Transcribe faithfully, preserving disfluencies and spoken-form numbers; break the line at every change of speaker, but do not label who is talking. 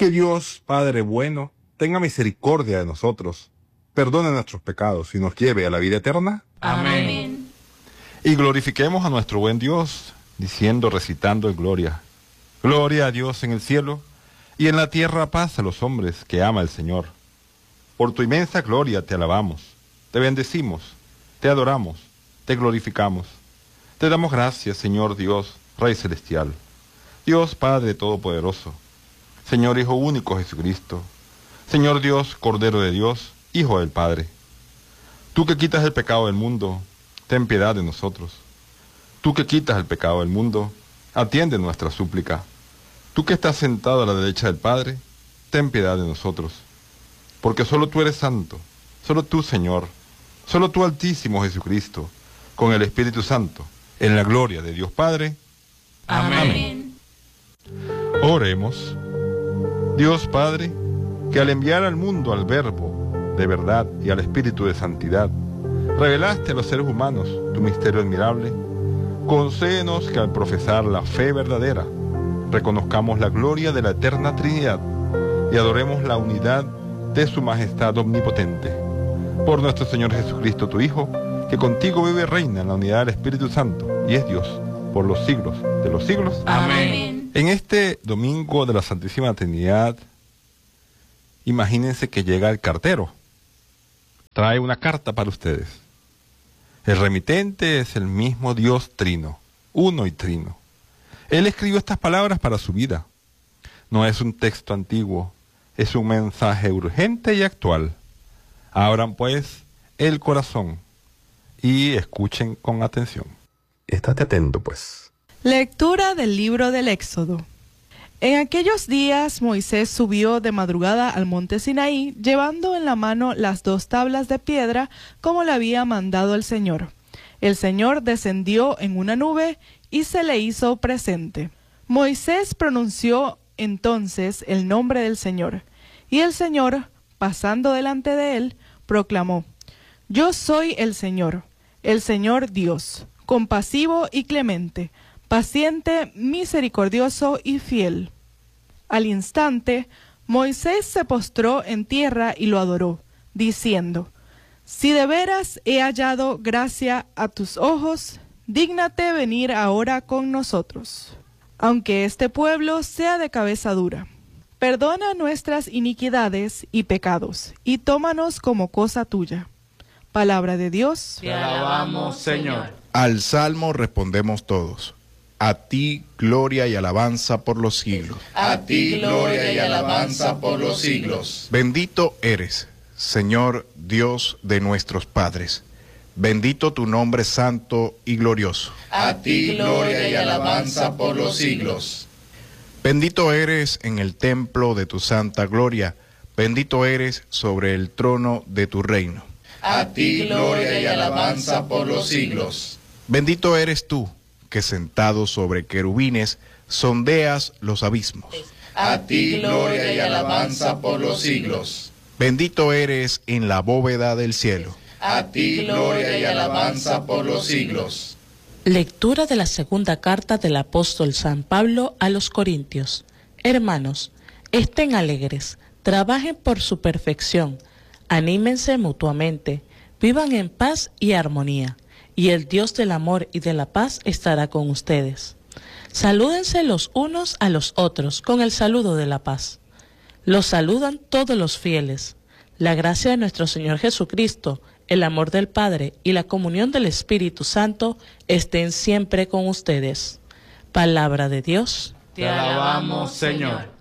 Que Dios, Padre bueno, tenga misericordia de nosotros, perdone nuestros pecados y nos lleve a la vida eterna.
Amén.
Y glorifiquemos a nuestro buen Dios, diciendo, recitando en gloria. Gloria a Dios en el cielo, y en la tierra paz a los hombres que ama el Señor. Por tu inmensa gloria te alabamos, te bendecimos, te adoramos, te glorificamos. Te damos gracias, Señor Dios, Rey Celestial, Dios Padre Todopoderoso, Señor Hijo Único Jesucristo, Señor Dios, Cordero de Dios, Hijo del Padre. Tú que quitas el pecado del mundo, ten piedad de nosotros. Tú que quitas el pecado del mundo, atiende nuestra súplica. Tú que estás sentado a la derecha del Padre, ten piedad de nosotros. Porque solo tú eres santo, solo tú, Señor, solo tú, Altísimo Jesucristo, con el Espíritu Santo, en la gloria de Dios Padre.
Amén.
Amén. Oremos. Dios Padre, que al enviar al mundo al Verbo de verdad y al Espíritu de santidad, revelaste a los seres humanos tu misterio admirable, concédenos que al profesar la fe verdadera, reconozcamos la gloria de la eterna Trinidad y adoremos la unidad de su majestad omnipotente. Por nuestro Señor Jesucristo, tu Hijo, que contigo vive y reina en la unidad del Espíritu Santo y es Dios por los siglos de los siglos.
Amén.
En este domingo de la Santísima Trinidad, imagínense que llega el cartero. Trae una carta para ustedes. El remitente es el mismo Dios trino, uno y trino. Él escribió estas palabras para su vida. No es un texto antiguo, es un mensaje urgente y actual. Abran pues el corazón y escuchen con atención.
Estate atento, pues.
Lectura del libro del Éxodo. En aquellos días Moisés subió de madrugada al monte Sinaí, llevando en la mano las dos tablas de piedra, como le había mandado el Señor. El Señor descendió en una nube y se le hizo presente. Moisés pronunció entonces el nombre del Señor, y el Señor, pasando delante de él, proclamó: Yo soy el Señor, el Señor Dios, compasivo y clemente, paciente, misericordioso y fiel. Al instante, Moisés se postró en tierra y lo adoró, diciendo: Si de veras he hallado gracia a tus ojos, dígnate venir ahora con nosotros, aunque este pueblo sea de cabeza dura. Perdona nuestras iniquidades y pecados, y tómanos como cosa tuya. Palabra de Dios.
Te alabamos, Señor.
Al salmo respondemos todos. A ti gloria y alabanza por los siglos.
A ti gloria y alabanza por los siglos.
Bendito eres, Señor Dios de nuestros padres. Bendito tu nombre santo y glorioso.
A ti gloria y alabanza por los siglos.
Bendito eres en el templo de tu santa gloria. Bendito eres sobre el trono de tu reino.
A ti gloria y alabanza por los siglos.
Bendito eres tú, que sentado sobre querubines sondeas los abismos.
A ti gloria y alabanza por los siglos.
Bendito eres en la bóveda del cielo.
A ti gloria y alabanza por los siglos.
Lectura de la segunda carta del apóstol San Pablo a los Corintios. Hermanos, estén alegres, trabajen por su perfección, anímense mutuamente, vivan en paz y armonía, y el Dios del amor y de la paz estará con ustedes. Salúdense los unos a los otros con el saludo de la paz. Los saludan todos los fieles. La gracia de nuestro Señor Jesucristo, el amor del Padre y la comunión del Espíritu Santo estén siempre con ustedes. Palabra de Dios.
Te alabamos, Señor.